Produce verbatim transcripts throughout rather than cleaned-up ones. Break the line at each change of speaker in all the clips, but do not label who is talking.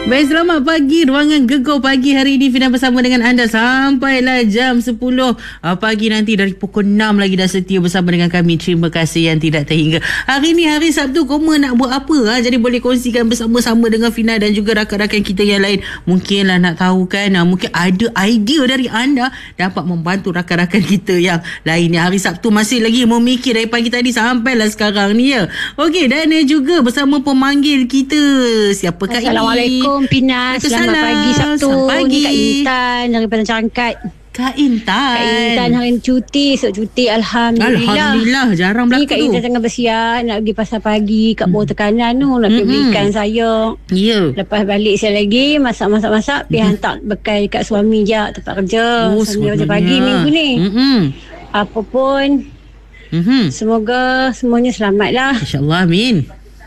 Baik, selamat pagi. Ruangan Gegar Pagi hari ini Fina bersama dengan anda sampailah jam sepuluh pagi nanti. Dari pukul enam lagi dah setia bersama dengan kami. Terima kasih yang tidak terhingga. Hari ini hari Sabtu, koma nak buat apa? Ha? Jadi boleh kongsikan bersama-sama dengan Fina dan juga rakan-rakan kita yang lain. Mungkinlah nak tahu kan, ha? Mungkin ada idea dari anda dapat membantu rakan-rakan kita yang lain. Hari Sabtu masih lagi memikir dari pagi tadi sampailah sekarang ni ya. Okey, dan juga bersama pemanggil kita. Siapakah ini?
Assalamualaikum Pina, selamat pagi Sabtu.
Selamat pagi.
Ni Kak Intan daripada Cangkat.
Kak Intan.
Kak Intan hari ni cuti, esok cuti, Alhamdulillah.
Alhamdulillah, jarang berlaku
ni Kak Intan tengah bersiap nak pergi pasar pagi kat bawah tekanan tu, nak pergi
Mm-mm.
belikan saya.
Ya. Yeah.
Lepas balik saya lagi masak-masak-masak, pergi hantar bekal dekat suami je tempat kerja.
Oh,
suami kerja pagi minggu ni.
Mm-hmm.
Apa pun,
Mm-hmm.
semoga semuanya selamatlah.
InsyaAllah, amin.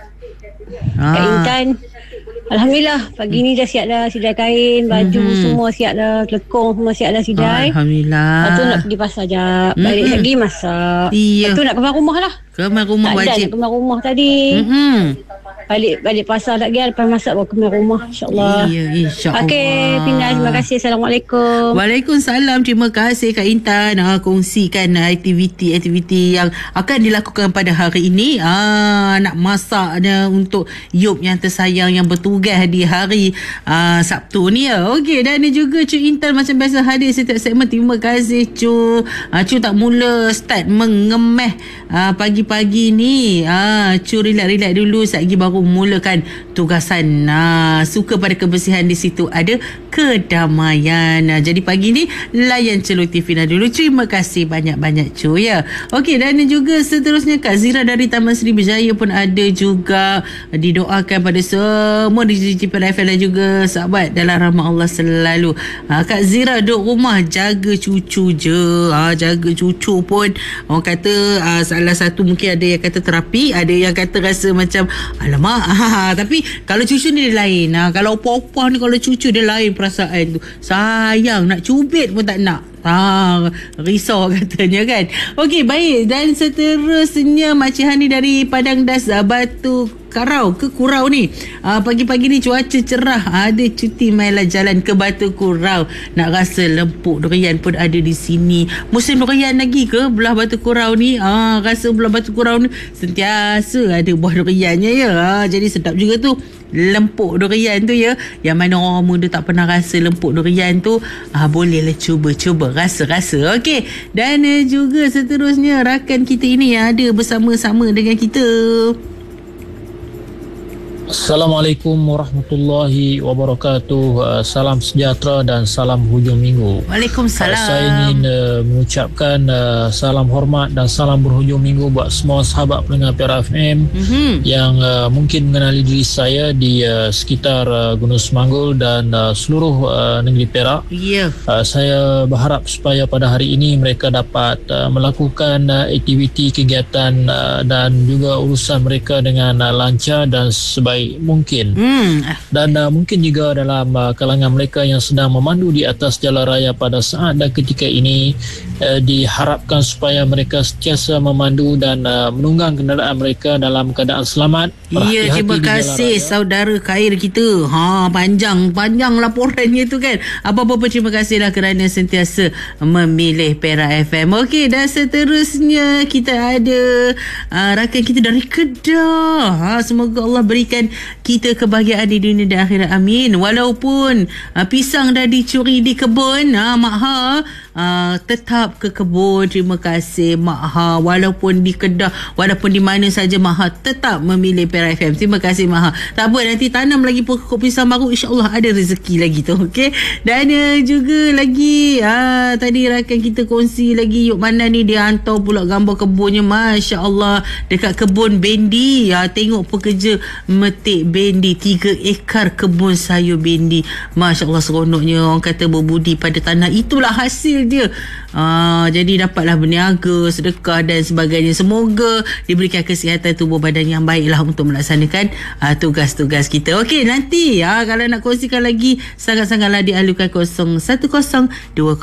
Kak
Ah.
Intan, Alhamdulillah pagi ni dah siap dah sidai kain, baju
Mhm.
semua siap dah, telekong semua siap dah sidai.
Alhamdulillah.
Lepas tu nak pergi pasar jap, balik
Mhm.
lagi masak.
Iya.
Lepas tu nak kemas rumah lah.
Kemas rumah
Tak ada
wajib.
nak kemas rumah tadi.
Mm-hmm.
Balik balik pasar lagi, lepas masak baru kemas rumah, insyaAllah.
Iya, insyaAllah.
Okey, Pina, terima kasih. Assalamualaikum.
Waalaikumsalam. Terima kasih Kak Intan. Ha, kongsikan aktiviti-aktiviti yang akan dilakukan pada hari ini. Ha, nak masaknya untuk Yop yang tersayang yang bertugas di hari ha, Sabtu ni ya. Okey, dan juga Cik Intan macam biasa hadir setiap segmen. Terima kasih Cu. Ha, Cu tak mula start mengemeh ha, pagi-pagi ni. Ha, Cu relax-relax dulu. Sekejap lagi baru mulakan tugasan. Ha, suka pada kebersihan di situ ada kedamaian. Ha, jadi pagi ni layan celuti Fina dulu. Terima kasih banyak-banyak Cu ya. Okey, dan juga seterusnya Kak Zira dari Taman Seri Berjaya pun ada juga. Didoakan pada semua di G P R F L dan juga sahabat dalam rahmat Allah selalu. Ha, Kak Zira duduk rumah jaga cucu je. Ha, jaga cucu pun orang kata ha, salah satu mungkin ada yang kata terapi, ada yang kata rasa macam alamak. Ha, tapi kalau cucu ni dia lain. Ha, kalau opa-opa ni kalau cucu dia lain perasaan tu. Sayang nak cubit pun tak nak. Ha, risau katanya kan. Okey, baik. Dan seterusnya Makcik Hani dari Padang Das Batu Karau ke Kurau ni. Ha, pagi-pagi ni cuaca cerah. Ada cuti mainlah jalan ke Batu Kurau. Nak rasa lempuk durian pun ada di sini. Musim durian lagi ke belah Batu Kurau ni? Ha, rasa belah Batu Kurau ni sentiasa ada buah duriannya ya. Ha, jadi sedap juga tu. Lempuk durian tu ya. Yang mana orang muda tak pernah rasa lempuk durian tu, ah, bolehlah cuba-cuba rasa-rasa. Okey. Dan uh, juga seterusnya rakan kita ini yang ada bersama-sama dengan kita.
Assalamualaikum warahmatullahi wabarakatuh. Uh, salam sejahtera dan salam hujung minggu.
Waalaikumsalam.
Uh, saya ingin uh, mengucapkan uh, salam hormat dan salam berhujung minggu buat semua sahabat pendengar P R F M
Mm-hmm.
yang uh, mungkin mengenali diri saya di uh, sekitar uh, Gunung Semanggul dan uh, seluruh uh, negeri Perak.
Ya. Yeah.
Uh, saya berharap supaya pada hari ini mereka dapat uh, melakukan uh, aktiviti kegiatan uh, dan juga urusan mereka dengan uh, lancar dan sebaik mungkin.
Hmm.
Dan uh, mungkin juga dalam uh, kalangan mereka yang sedang memandu di atas jalan raya pada saat dan ketika ini, uh, diharapkan supaya mereka sentiasa memandu dan uh, menunggang kenderaan mereka dalam keadaan selamat.
Ya, terima kasih saudara Khair kita. Ha, panjang panjang laporannya tu kan. Apa-apa pun terima kasihlah kerana sentiasa memilih Perak F M. Okey, dan seterusnya kita ada uh, rakan kita dari Kedah. Ha, semoga Allah berikan kita kebahagiaan di dunia dan akhirat, amin. Walaupun uh, pisang dah dicuri di kebun, ha, Mak Ha uh, tetap ke kebun. Terima kasih Mak Ha. Walaupun di Kedah, walaupun di mana saja, Mak Ha tetap memilih Perak F M. Terima kasih Mak Ha. Tak apa, nanti tanam lagi pokok pisang baru, insyaAllah ada rezeki lagi tu. Okey. Dan uh, juga lagi uh, tadi rakan kita kongsi lagi Yuk mana ni, dia hantar pula gambar kebunnya. Masya Allah, dekat kebun bendi. uh, Tengok pekerja metik bendi, tiga ekar kebun sayur bendi. Masya Allah, seronoknya. Orang kata berbudi pada tanah, itulah hasil dia. Aa, jadi dapatlah berniaga, sedekah dan sebagainya. Semoga diberikan kesihatan tubuh badan yang baiklah untuk melaksanakan aa, tugas-tugas kita. Okey, nanti aa, kalau nak kongsikan lagi, sangat-sangatlah dialukan kosong satu kosong dua